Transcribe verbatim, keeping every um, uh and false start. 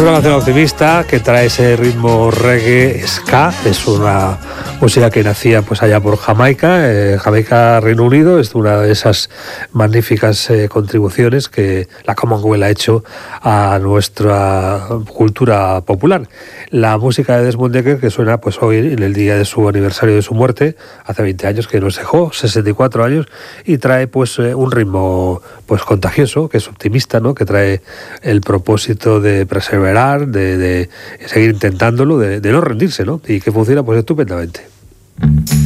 una canción optimista que trae ese ritmo reggae ska. Es una música que nacía pues allá por Jamaica, eh, Jamaica, Reino Unido. Es una de esas magníficas eh, contribuciones que la Commonwealth ha hecho a nuestra cultura popular. La música de Desmond Dekker, que suena pues hoy en el día de su aniversario de su muerte, hace veinte años que nos dejó, sesenta y cuatro años, y trae pues eh, un ritmo pues contagioso, que es optimista, ¿no? Que trae el propósito de perseverar, de, de seguir intentándolo, de, de no rendirse, ¿no? Y que funciona pues estupendamente.